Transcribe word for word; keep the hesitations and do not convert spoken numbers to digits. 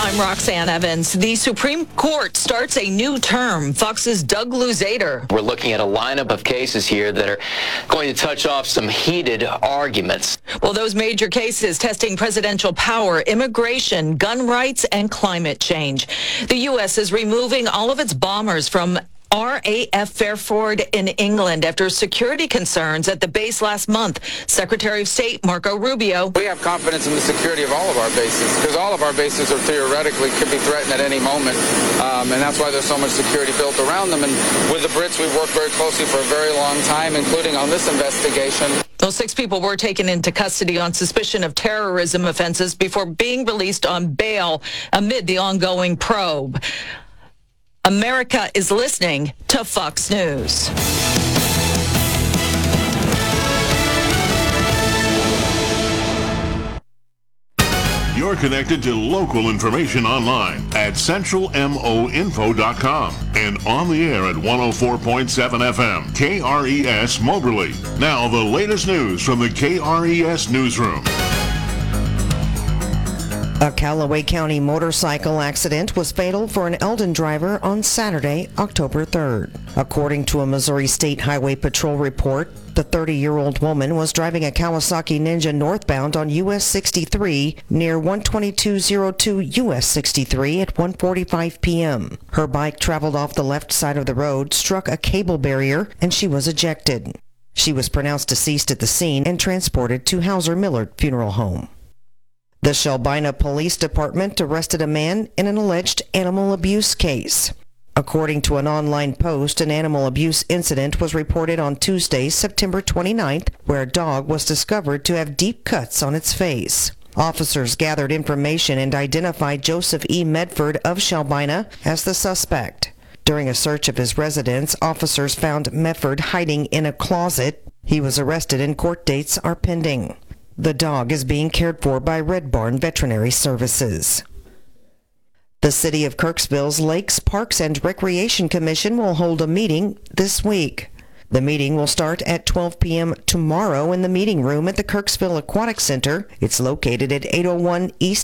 I'm Roxanne Evans. The Supreme Court starts a new term. Fox's Doug Luzader. We're looking at a lineup of cases here that are going to touch off some heated arguments. Well, those major cases testing presidential power, immigration, gun rights, and climate change. The U S is removing all of its bombers from R A F Fairford in England after security concerns at the base last month. Secretary of State Marco Rubio. We have confidence in the security of all of our bases because all of our bases are theoretically could be threatened at any moment, um, and that's why there's so much security built around them. And with the Brits, we've worked very closely for a very long time, including on this investigation. Well, six people were taken into custody on suspicion of terrorism offenses before being released on bail amid the ongoing probe. America is listening to Fox News. You're connected to local information online at central mo info dot com and on the air at one oh four point seven F M, K R E S Moberly. Now the latest news from the K R E S newsroom. A Callaway County motorcycle accident was fatal for an Eldon driver on Saturday, October third. According to a Missouri State Highway Patrol report, the thirty-year-old woman was driving a Kawasaki Ninja northbound on U S sixty-three near one twenty-two oh two U S sixty-three at one forty-five p.m. Her bike traveled off the left side of the road, struck a cable barrier, and she was ejected. She was pronounced deceased at the scene and transported to Hauser Millard Funeral Home. The Shelbina Police Department arrested a man in an alleged animal abuse case. According to an online post, an animal abuse incident was reported on Tuesday, September twenty-ninth, where a dog was discovered to have deep cuts on its face. Officers gathered information and identified Joseph E. Medford of Shelbina as the suspect. During a search of his residence, officers found Medford hiding in a closet. He was arrested and court dates are pending. The dog is being cared for by Red Barn Veterinary Services. The City of Kirksville's Lakes, Parks, and Recreation Commission will hold a meeting this week. The meeting will start at twelve p.m. tomorrow in the meeting room at the Kirksville Aquatic Center. It's located at eight oh one East